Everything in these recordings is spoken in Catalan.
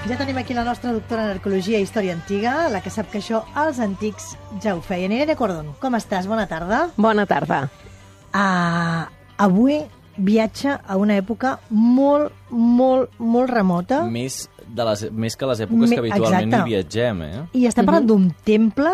Ja tenim aquí la nostra doctora en arqueologia i història antiga, la que sap que això els antics ja ho feien. Irene Cordon, com estàs? Bona tarda. Bona tarda. Avui viatja a una època molt remota. Més que les èpoques que habitualment hi viatgem, eh? I estem parlant d'un temple,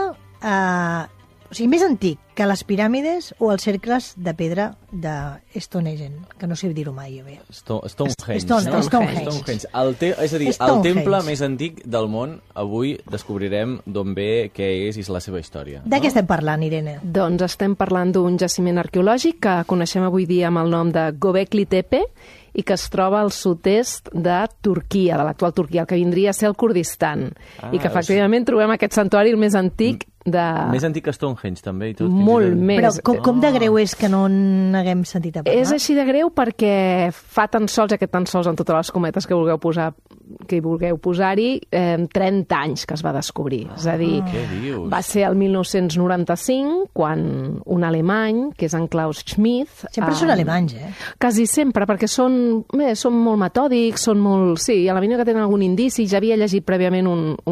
o sigui, més antic que les piràmides o els cercles de pedra de Stonehenge, que no sé dir-ho mai bé. Stonehenge. Stonehenge. És a dir, el temple més antic del món, avui descobrirem d'on ve, què és i la seva història. De què estem parlant, Irene? Doncs estem parlant d'un jaciment arqueològic que coneixem avui dia amb el nom de Göbekli Tepe i que es troba al sud-est de Turquia, de l'actual Turquia, el que vindria a ser el Kurdistan. I que efectivament trobem aquest santuari el més antic de... Més antic que Stonehenge, també, i tot. Molt més. Però com de greu és que no n'haguem sentit a parlar? És així de greu perquè fa tan sols en totes les cometes que vulgueu posar-hi, 30 anys que es va descobrir. És a dir, va ser el 1995 quan un alemany, que és en Klaus Schmidt... Sempre són alemanys, eh? Quasi sempre, perquè són molt metòdics, són molt... Sí, a la mínia que tenen algun indici, ja havia llegit prèviament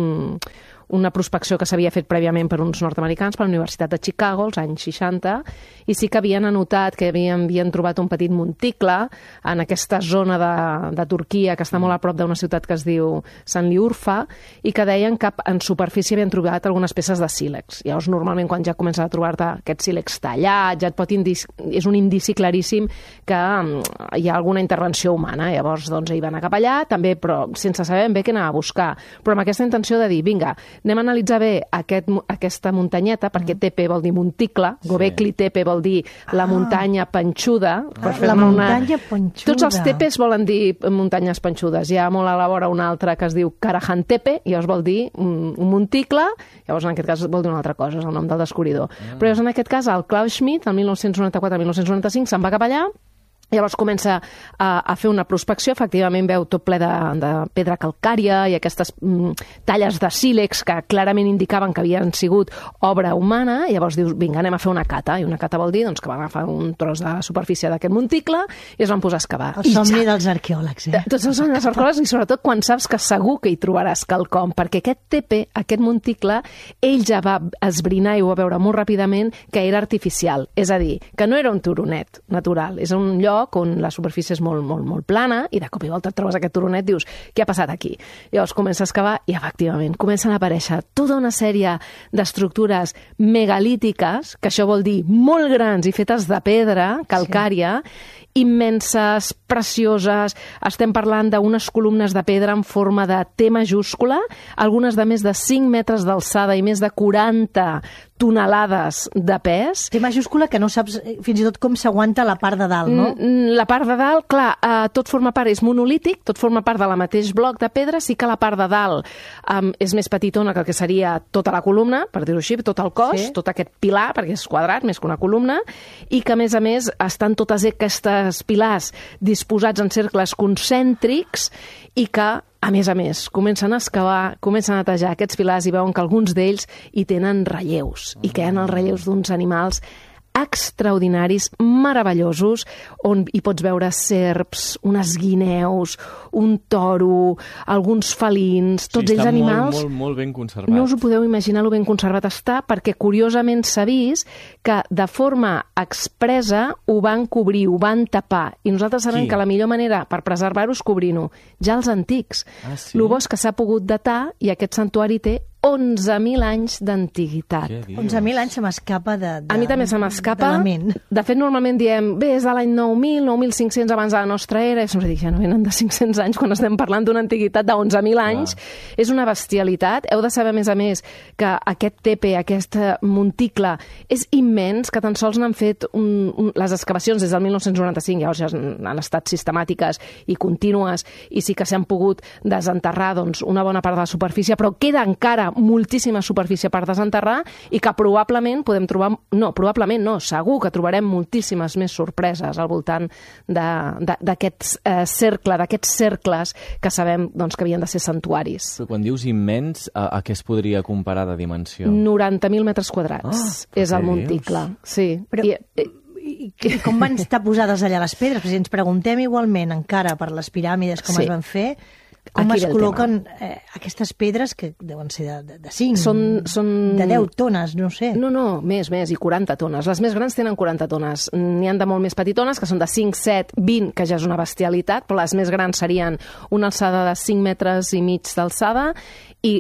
una prospecció que s'havia fet prèviament per uns nord-americans, per la Universitat de Chicago, als anys 60, i sí que havien anotat que havien trobat un petit monticle en aquesta zona de Turquia, que està molt a prop d'una ciutat que es diu Sanliurfa, i que deien que en superfície havien trobat algunes peces de sílex. Llavors, normalment, quan ja comences a trobar-te aquest sílex tallat, ja et pot és un indici claríssim que hi ha alguna intervenció humana. Llavors, doncs, hi van anar cap allà, també, però sense saber ben bé què anar a buscar. Però amb aquesta intenció de dir, vinga, anem a analitzar bé aquesta muntanyeta, perquè Tepe vol dir monticle, Göbekli Tepe vol dir la muntanya panxuda. La muntanya panxuda. Tots els Tepes volen dir muntanyes panxudes. Hi ha molt a la vora un altre que es diu Karahan Tepe, i llavors vol dir un monticle, llavors en aquest cas vol dir una altra cosa, és el nom del descobridor. Però llavors en aquest cas el Klaus Schmidt, el 1994-1995, se'n va cap allà. Llavors comença a fer una prospecció, efectivament veu tot ple de pedra calcària i aquestes talles de sílex que clarament indicaven que havien sigut obra humana. Llavors dius, vinga, anem a fer una cata. I una cata vol dir que van agafar un tros de superfície d'aquest monticle i es van posar a excavar. El somni dels arqueòlegs, eh? Tots els somnis dels arqueòlegs, i sobretot quan saps que segur que hi trobaràs quelcom, perquè aquest Tepe, aquest monticle, ell ja va esbrinar i ho va veure molt ràpidament que era artificial. És a dir, que no era un turonet natural, és un lloc on la superfície és molt plana i de cop i volta et trobes aquest turonet i dius, què ha passat aquí? Llavors comença a excavar i efectivament comencen a aparèixer tota una sèrie d'estructures megalítiques, que això vol dir molt grans i fetes de pedra calcària, immenses, precioses. Estem parlant d'unes columnes de pedra en forma de T majúscula, algunes de més de 5 metres d'alçada i més de 40 tonelades de pes. T majúscula que no saps fins i tot com s'aguanta la part de dalt, no? La part de dalt, clar, tot forma part, és monolític, tot forma part de la mateix bloc de pedra, sí que la part de dalt és més petitona que el que seria tota la columna, per dir-ho així, tot el cos, tot aquest pilar, perquè és quadrat més que una columna, i que a més estan totes aquestes pilars disposats en cercles concèntrics i que, a més, comencen a excavar, comencen a netejar aquests pilars i veuen que alguns d'ells hi tenen relleus, i que hi ha els relleus d'uns animals extraordinaris, meravellosos, on hi pots veure serps, unes guineus, un toro, alguns felins, tots ells animals... Està molt ben conservat. No us ho podeu imaginar lo ben conservat està, perquè curiosament s'ha vist que de forma expressa ho van cobrir, ho van tapar, i nosaltres sabem que la millor manera per preservar-ho és cobrint-ho. Ja els antics. Lo bo és que s'ha pogut datar i aquest santuari té 11.000 anys d'antiguitat. 11.000 anys se m'escapa de... A mi també se m'escapa. De fet, normalment diem, bé, és de l'any 9.000, 9.500 abans de la nostra era, i sempre dic, ja no venen de 500 anys quan estem parlant d'una antiguitat de 11.000 anys. És una bestialitat. Heu de saber, a més, que aquest Tepe, aquest monticle, és immens, que tan sols n'han fet les excavacions des del 1995, llavors ja han estat sistemàtiques i contínues, i sí que s'han pogut desenterrar una bona part de la superfície, però queda encara moltíssima superfície per desenterrar i que probablement podem trobar... No, probablement no, segur que trobarem moltíssimes més sorpreses al voltant d'aquest cercle, d'aquests cercles que sabem que havien de ser santuaris. Però quan dius immens, a què es podria comparar de dimensió? 90.000 metres quadrats és el monticle. Sí. Però... I com van estar posades allà les pedres? Si ens preguntem igualment encara per les piràmides com es van fer, Com es col·loquen aquestes pedres que deuen ser de 5, de 10 tones, no sé. No, més, i 40 tones. Les més grans tenen 40 tones. N'hi han de molt més petitones, que són de 5, 7, 20, que ja és una bestialitat, però les més grans serien una alçada de 5 metres i mig d'alçada, i,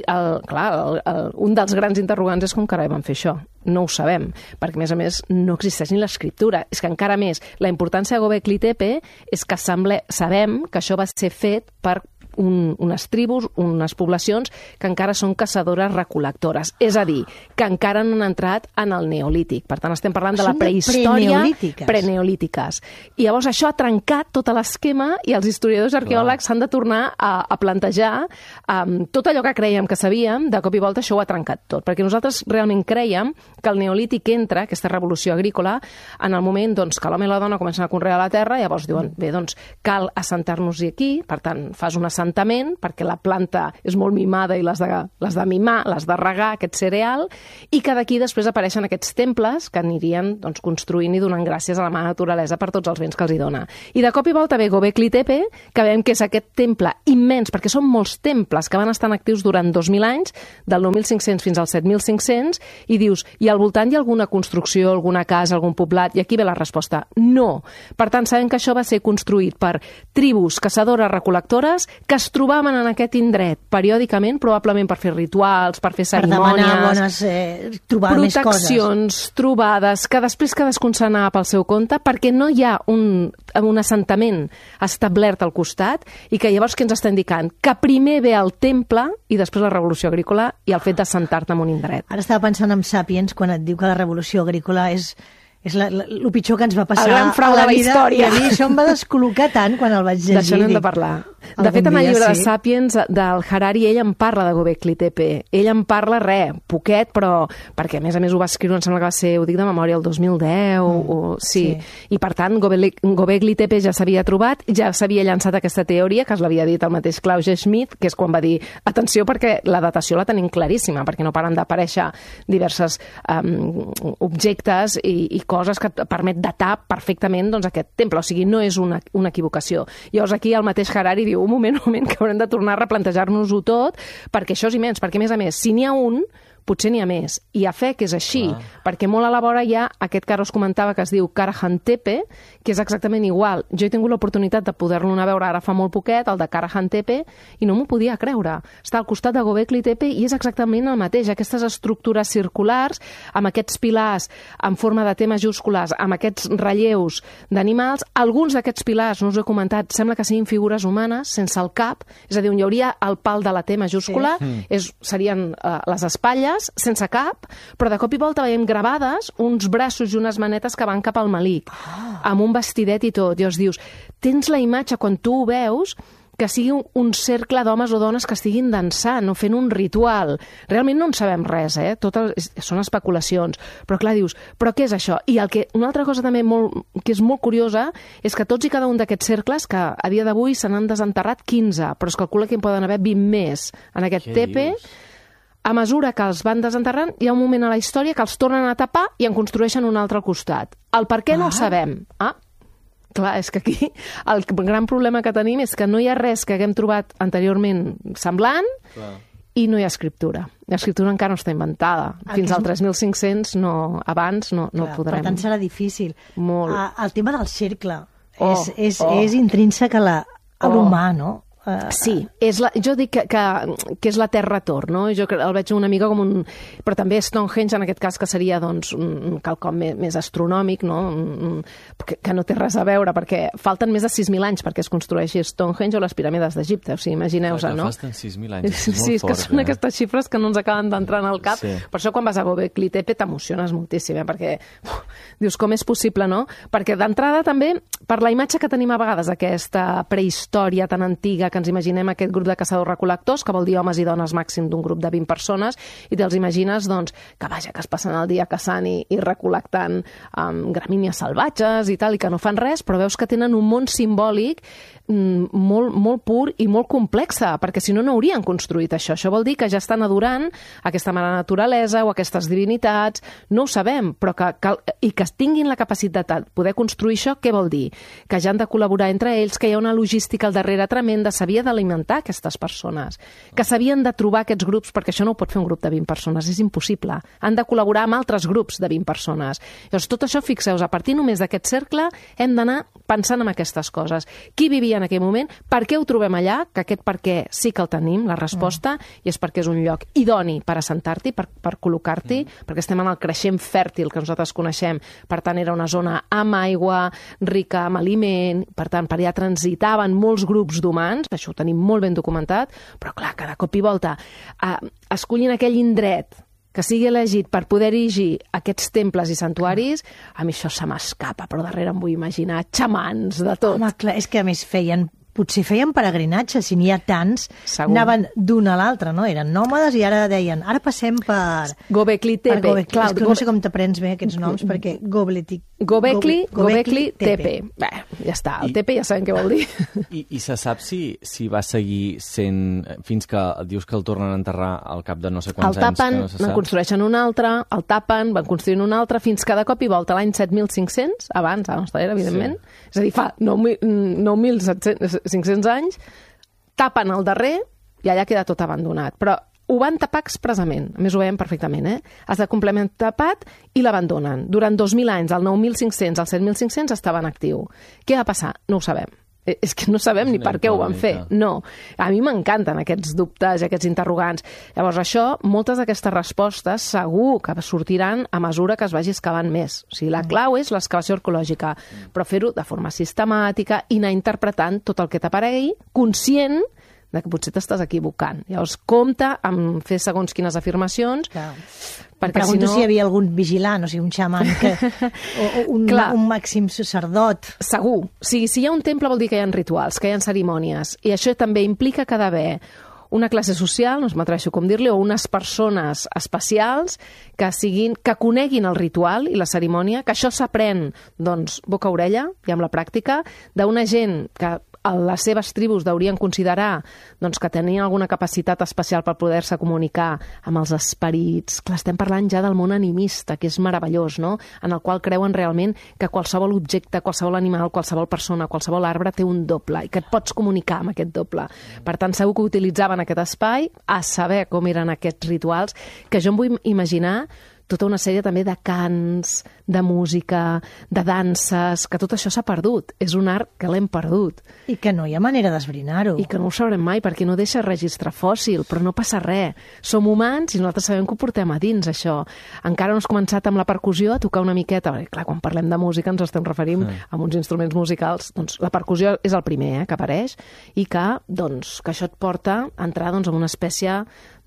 un dels grans interrogants és com carai van fer això. No ho sabem, perquè, a més, no existeix ni l'escriptura. És que encara més, la importància de Göbekli Tepe és que sabem que això va ser fet per unes tribus, unes poblacions que encara són caçadores-recol·lectores. És a dir, que encara no han entrat en el neolític. Per tant, estem parlant de la prehistòria preneolítiques. I llavors això ha trencat tot l'esquema i els historiadors arqueòlegs s'han de tornar a plantejar tot allò que creiem que sabíem, de cop i volta això ho ha trencat tot. Perquè nosaltres realment creiem que el neolític entra, aquesta revolució agrícola, en el moment que l'home i la dona comencen a conrear la terra, i llavors diuen, bé, doncs cal assentar-nos-hi aquí, per tant, fas un assentament, perquè la planta és molt mimada i l'has de mimar, l'has de regar, aquest cereal, i que d'aquí després apareixen aquests temples que anirien construint i donant gràcies a la mare naturalesa per tots els béns que els hi dona. I de cop i volta ve Göbekli Tepe, que veiem que és aquest temple immens, perquè són molts temples que van estar actius durant 2.000 anys, del 9.500 fins al 7.500, i dius, i al voltant hi ha alguna construcció, alguna casa, algun poblat? I aquí ve la resposta, no. Per tant, sabem que això va ser construït per tribus caçadores recol·lectores que es trobaven en aquest indret periòdicament, probablement per fer rituals, per fer cerimònies, per demanar bones, trobar més coses, proteccions, trobades, que després cadascun s'anava pel seu compte, perquè no hi ha un assentament establert al costat, i que llavors què ens està indicant? Que primer ve el temple i després la revolució agrícola i el fet d'assentar-te en un indret. Ara estava pensant en Sàpiens quan et diu que la revolució agrícola és el pitjor que ens va passar el gran frau a la de la vida, història. I a mi això em va descol·locar tant quan el vaig llegir. D'això n'hem de parlar. De fet, en el llibre de Sàpiens, del Harari, ell en parla de Göbekli Tepe. Ell en parla, poquet, però perquè, a més, ho va escriure, em sembla que va ser, ho dic de memòria, el 2010, sí. I, per tant, Göbekli Tepe ja s'havia trobat, ja s'havia llançat aquesta teoria, que es l'havia dit el mateix Klaus Schmidt, que és quan va dir, atenció, perquè la datació la tenim claríssima, perquè no paren d'aparèixer diverses objectes i coses que et permet datar perfectament aquest temple, o sigui, no és una equivocació. Llavors aquí el mateix Harari diu, un moment, que haurem de tornar a replantejar-nos-ho tot, perquè això és immens, perquè a més, si n'hi ha un, potser n'hi ha més. I a fe que és així, perquè molt a la vora hi ha aquest que ara us comentava que es diu Karahan Tepe, que és exactament igual. Jo he tingut l'oportunitat de poder-lo anar a veure ara fa molt poquet, el de Karahan Tepe, i no m'ho podia creure. Està al costat de Göbekli Tepe i és exactament el mateix. Aquestes estructures circulars, amb aquests pilars en forma de T majúscules, amb aquests relleus d'animals. Alguns d'aquests pilars, no us he comentat, sembla que siguin figures humanes, sense el cap, és a dir, on hi hauria el pal de la T majúscula, serien les espatlles, sense cap, però de cop i volta veiem gravades uns braços i unes manetes que van cap al malic, amb un vestidet i tot. I us dius, tens la imatge, quan tu ho veus, que sigui un cercle d'homes o dones que estiguin dansant o fent un ritual. Realment no en sabem res, són especulacions. Però clar, dius, però què és això? I una altra cosa també que és molt curiosa és que tots i cada un d'aquests cercles, que a dia d'avui se n'han desenterrat 15, però es calcula que en poden haver 20 més en aquest tepe. A mesura que els van desenterrant, hi ha un moment a la història que els tornen a tapar i en construeixen un altre al costat. El per què no ho sabem. Clar, és que aquí el gran problema que tenim és que no hi ha res que haguem trobat anteriorment semblant i no hi ha escriptura. L'escriptura encara no està inventada. Fins al 3.500, abans no podrem. Per tant, serà difícil. Molt. El tema del cercle és intrínsec a l'humà, no? Sí, jo dic que és la terra tor, no? Jo el veig una mica com però també Stonehenge, en aquest cas, que seria un quelcom més astronòmic, no? Que no té res a veure, perquè falten més de 6.000 anys perquè es construeixi Stonehenge o les piràmides d'Egipte, o sigui, imagineu-vos, no? Falten 6.000 anys, és molt fort. Sí, és que són aquestes xifres que no ens acaben d'entrar en el cap. Per això, quan vas a Göbekli Tepe, t'emociones moltíssim, perquè dius, com és possible, no? Perquè d'entrada també, per la imatge que tenim a vegades, aquesta prehistòria tan antiga, que ens imaginem aquest grup de caçadors-recol·lectors, que vol dir homes i dones màxim d'un grup de 20 persones, i te'ls imagines, que es passen el dia caçant i recol·lectant gramínies salvatges i tal, i que no fan res, però veus que tenen un món simbòlic molt pur i molt complexa, perquè si no, no haurien construït això. Això vol dir que ja estan adorant aquesta mare naturalesa o aquestes divinitats, no ho sabem, però i que tinguin la capacitat de poder construir això, què vol dir? Que ja han de col·laborar entre ells, que hi ha una logística al darrere tremenda, s'havia d'alimentar aquestes persones, que s'havien de trobar aquests grups, perquè això no ho pot fer un grup de 20 persones, és impossible. Han de col·laborar amb altres grups de 20 persones. Llavors, tot això, fixeu-vos, a partir només d'aquest cercle hem d'anar pensant en aquestes coses. Qui vivia en aquell moment? Per què ho trobem allà? Que aquest per què sí que el tenim, la resposta, i és perquè és un lloc idoni per assentar-t'hi, per col·locar-t'hi, perquè estem en el creixent fèrtil que nosaltres coneixem. Per tant, era una zona amb aigua, rica amb aliment, per tant, per allà transitaven molts grups d'humans, això ho tenim molt ben documentat, però clar, cada cop i volta, escollint aquell indret que sigui elegit per poder erigir aquests temples i santuaris, a mi això se m'escapa, però darrere em vull imaginar xamans de tot. Home, clar, és que a més potser feien peregrinatge, si n'hi ha tants, segur. Anaven d'un a l'altre, no? Eren nòmades i ara deien, ara passem per... Gobekli Tepe. Clar, és que no sé com t'aprens bé aquests noms, perquè Gobekli Tepe. Bé, ja està, el Tepe ja sabem què vol dir. I se sap si va seguir sent... Fins que dius que el tornen a enterrar al cap de no sé quants anys, que no se sap. En construeixen un altre, el tapen, van construint un altre, fins que de cop i volta l'any 7.500, abans, a la nostra era, evidentment, és a dir, fa 9.500 anys, tapen el darrer i allà queda tot abandonat. Però ho van tapar expressament, a més ho veiem perfectament, es de complement tapat i l'abandonen. Durant 2.000 anys, el 9.500 al 7.500 estava en actiu. Què va passar? No ho sabem. És que no sabem ni per què ho van fer. No. A mi m'encanten aquests dubtes i aquests interrogants. Llavors, això, moltes d'aquestes respostes segur que sortiran a mesura que es vagi excavant més. O sigui, la clau és l'excavació arqueològica, però fer-ho de forma sistemàtica i anar interpretant tot el que t'aparegui, conscient de que potser t'estàs equivocant. Llavors, compta amb fer segons quines afirmacions, perquè pregunto si hi havia algun vigilant, o sigui, un xaman, o un màxim sacerdot. Segur. O sigui, si hi ha un temple vol dir que hi ha rituals, que hi ha cerimònies, i això també implica que ha d'haver una classe social, no m'atreveixo com dir-li, o unes persones especials que coneguin el ritual i la cerimònia, que això s'aprèn, doncs, boca a orella, i amb la pràctica, d'una gent que les seves tribus deurien considerar doncs, que tenien alguna capacitat especial per poder-se comunicar amb els esperits. Clar, estem parlant ja del món animista, que és meravellós, no? En el qual creuen realment que qualsevol objecte, qualsevol animal, qualsevol persona, qualsevol arbre té un doble i que et pots comunicar amb aquest doble. Per tant, segur que utilitzaven aquest espai a saber com eren aquests rituals, que jo em vull imaginar tota una sèrie també de cants, de música, de danses, que tot això s'ha perdut. És un art que l'hem perdut. I que no hi ha manera d'esbrinar-ho. I que no ho sabrem mai, perquè no deixa registre fòssil, però no passa res. Som humans i nosaltres sabem que ho portem a dins, això. Encara no has començat amb la percussió a tocar una miqueta, perquè clar, quan parlem de música ens estem referint a uns instruments musicals. Doncs la percussió és el primer que apareix i que això et porta a entrar en una espècie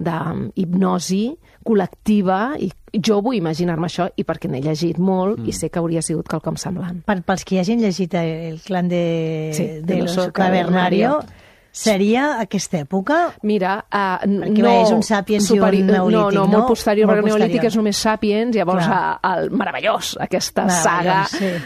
d'hipnosi col·lectiva, i jo vull imaginar-me això, i perquè n'he llegit molt i sé que hauria sigut quelcom semblant. Pels que hagin llegit el clan de los Cavernario, seria aquesta època? Mira, perquè és un Sapiens i un Neolític, no? Molt posterior, perquè Neolític és només Sapiens, llavors el meravellós, aquesta saga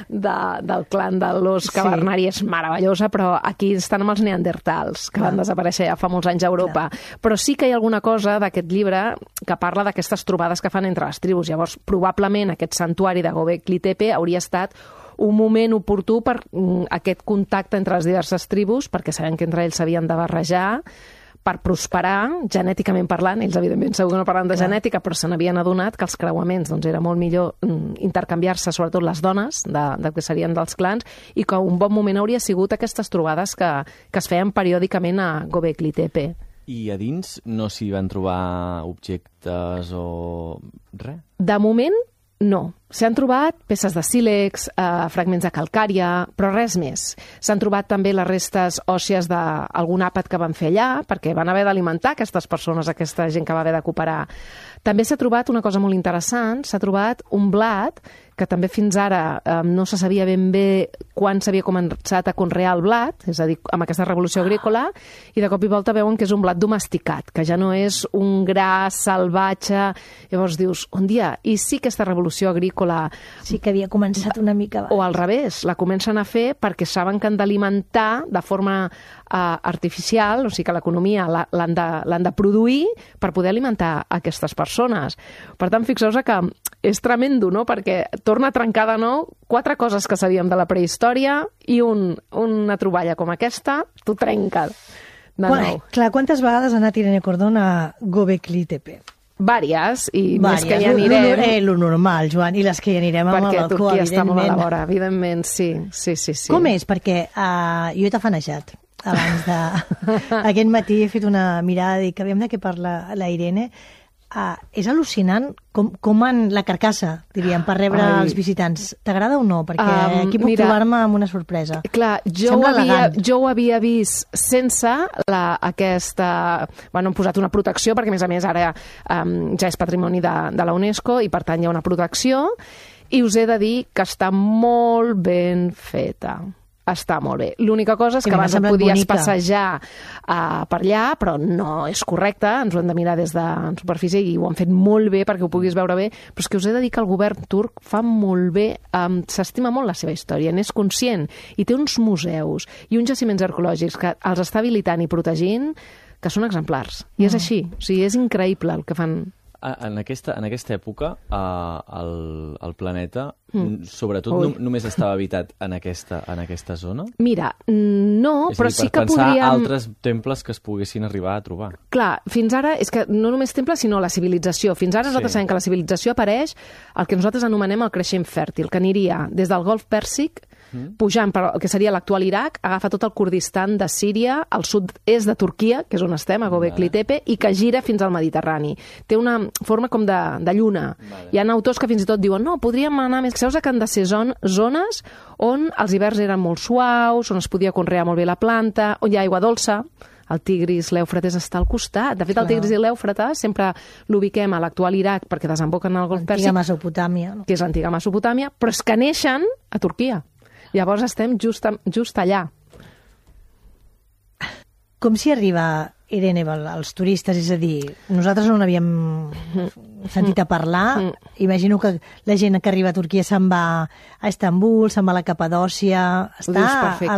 del clan de los Cavernario és meravellosa, però aquí estan amb els neandertals, que van desaparèixer ja fa molts anys a Europa. Però sí que hi ha alguna cosa d'aquest llibre que parla d'aquestes trobades que fan entre les tribus. Llavors, probablement aquest santuari de Gobekli Tepe hauria estat un moment oportú per aquest contacte entre les diverses tribus, perquè sabem que entre ells s'havien de barrejar per prosperar, genèticament parlant. Ells, evidentment, segur que no parlen de genètica, però se n'havien adonat que els creuaments era molt millor intercanviar-se, sobretot les dones, del que serien dels clans, i que un bon moment hauria sigut aquestes trobades que es feien periòdicament a Gobekli Tepe. I a dins no s'hi van trobar objectes o res? De moment, no. S'han trobat peces de sílex, fragments de calcària, però res més. S'han trobat també les restes òssies d'algun àpat que van fer allà, perquè van haver d'alimentar aquestes persones, aquesta gent que va haver de cooperar. També s'ha trobat una cosa molt interessant, s'ha trobat un blat que també fins ara no se sabia ben bé quan s'havia començat a conrear el blat, és a dir, amb aquesta revolució agrícola, i de cop i volta veuen que és un blat domesticat, que ja no és un gra salvatge. Llavors dius, on dia? I sí que aquesta revolució agrícola... Sí que havia començat una mica abans. O al revés, la comencen a fer perquè saben que han d'alimentar de forma artificial, o sigui que l'economia l'han de produir per poder alimentar aquestes persones. Per tant, fixeu-vos que és tremendo, no?, perquè torna a trencar de nou 4 coses que sabíem de la prehistòria i una troballa com aquesta t'ho trenca. Clar, quantes vegades ha anat Irene Cordón a Göbekli Tepe? Vàries, i més que hi anirem. Lo normal, Joan, i les que hi anirem amb perquè l'alcohol, Turquia està molt a la vora, evidentment, sí. Com és? Perquè jo he tafanejat abans de... Aquest matí he fet una mirada, dic, aviam de què parla la Irene. És al·lucinant com la carcassa, diríem, per rebre els visitants. T'agrada o no? Perquè aquí puc trobar-me amb una sorpresa. Clar, jo ho havia vist sense aquesta... Bueno, hem posat una protecció, perquè a més ara ja és patrimoni de la UNESCO i per tant hi ha una protecció, i us he de dir que està molt ben feta. Està molt bé. L'única cosa és que abans et podies passejar per allà, però no és correcte, ens ho hem de mirar des de superfície i ho han fet molt bé perquè ho puguis veure bé, però és que us he de dir que el govern turc fa molt bé, s'estima molt la seva història, n'és conscient, i té uns museus i uns jaciments arqueològics que els està habilitant i protegint, que són exemplars. I és així, o sigui, és increïble el que fan. En aquesta època, el planeta, sobretot, només estava habitat en aquesta zona? Mira, no, però sí que podríem... Per pensar altres temples que es poguessin arribar a trobar. Clar, fins ara, és que no només temples, sinó la civilització. Fins ara nosaltres sabem que la civilització apareix el que nosaltres anomenem el creixent fèrtil, que aniria des del Golf Pèrsic, pujant per el que seria l'actual Iraq, agafa tot el Kurdistan de Síria, al sud-est de Turquia, que és on estem, a Göbekli Tepe, i que gira fins al Mediterrani. Té una forma com de lluna. Hi ha autors que fins i tot diuen, no, podríem anar més... Creus que han de ser zones on els hiverns eren molt suaus, on es podia conrear molt bé la planta, on hi ha aigua dolça. El Tigris, l'Èufrates està al costat. De fet, el Tigris i l'Èufrates sempre l'ubiquem a l'actual Iraq perquè desemboquen al Golf Pèrsic. L'antiga Mesopotàmia. Que és l'antiga Mesopotàmia, però és que neixen a Turquia. Llavors estem just allà. Com s'hi arriba, Irene, als turistes? És a dir, nosaltres no n'havíem sentit a parlar. Imagino que la gent que arriba a Turquia se'n va a Istanbul, se'n va a la Capadòcia... Està a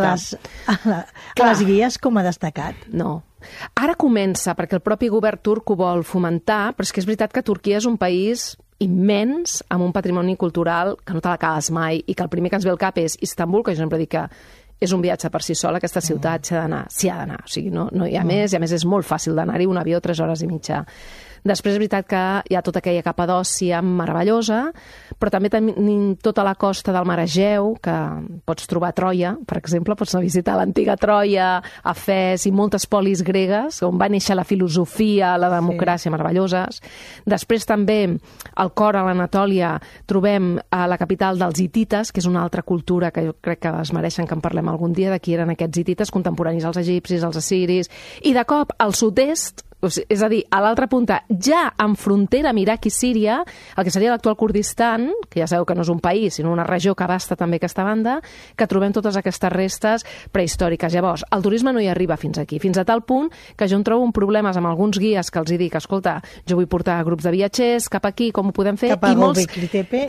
les guies com a destacat? No. Ara comença, perquè el propi govern turc ho vol fomentar, però és que és veritat que Turquia és un país immens, amb un patrimoni cultural que no te l'acabes mai, i que el primer que ens ve al cap és Istanbul, que jo sempre dic que és un viatge per si sol, aquesta ciutat s'hi ha d'anar, o sigui, no hi ha més, i a més és molt fàcil d'anar-hi, un avió 3 hores i mitja. Després és veritat que hi ha tota aquella Capadòcia meravellosa, però també tenim tota la costa del Mar Egeu, que pots trobar a Troia, per exemple, pots anar a visitar l'antiga Troia, Efes i moltes polis gregues, on va néixer la filosofia, la democràcia meravelloses. Després també al cor, a l'Anatòlia, trobem a la capital dels hitites, que és una altra cultura que jo crec que es mereixen que en parlem algun dia, de qui eren aquests hitites contemporanis als egipcis, als assiris, i de cop al sud-est, és a dir, a l'altra punta, ja en frontera amb Iraq i Síria, el que seria l'actual Kurdistan, que ja sabeu que no és un país, sinó una regió que abasta també aquesta banda, que trobem totes aquestes restes prehistòriques. Llavors, el turisme no hi arriba fins aquí, fins a tal punt que jo em trobo un problemes amb alguns guies que els hi dic, escolta, jo vull portar grups de viatgers cap aquí, com ho podem fer? Cap a Göbekli Tepe,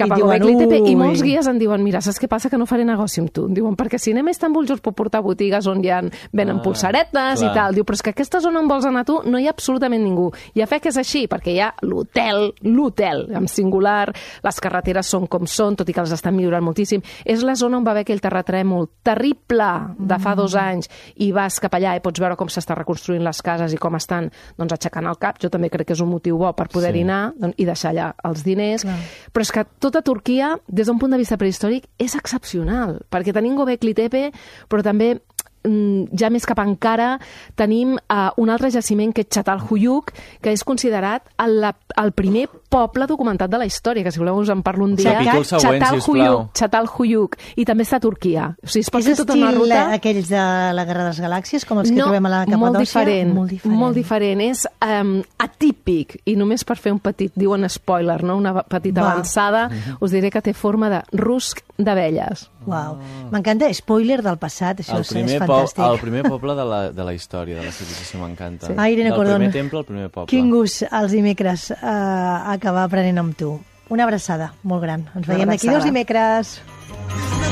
i molts guies em diuen, mira, saps què passa? Que no faré negoci amb tu. Em diuen, perquè si anem a Istanbul jo us puc portar botigues on venen pulsaretes i tal. Diu, però és que aquesta zona on vols anar tu no hi ha absolutament ningú. I a fe que és així, perquè hi ha l'hotel, en singular, les carreteres són com són, tot i que les estan millorant moltíssim. És la zona on va haver aquell terratrèmol terrible de fa 2 anys, i vas cap allà i pots veure com s'està reconstruint les cases i com estan aixecant el cap. Jo també crec que és un motiu bo per poder-hi anar i deixar allà els diners. Però és que tota Turquia, des d'un punt de vista prehistòric, és excepcional, perquè tenim Göbekli Tepe, però també ja més cap encara tenim un altre jaciment que és Çatalhöyük, que és considerat el primer poble documentat de la història, que si voleu us en parlo un dia. Capítol següent, sisplau. Çatalhöyük, i també està a Turquia. O sigui, es pot fer tota una ruta... És estil aquells de la Guerra de les Galàxies, com els que trobem a la Capadòcia? Molt diferent. És atípic, i només per fer un petit, diuen spoiler, no? Una petita avançada, us diré que té forma de rusc d'abelles. Uau, m'encanta, spoiler del passat, això és fantàstic. El primer poble de la història, de la civilització, m'encanta. Irene Cordón, del primer temple al primer poble. Quin gust els dimecres acabar aprenent amb tu. Una abraçada molt gran. Ens veiem d'aquí 2 dimecres.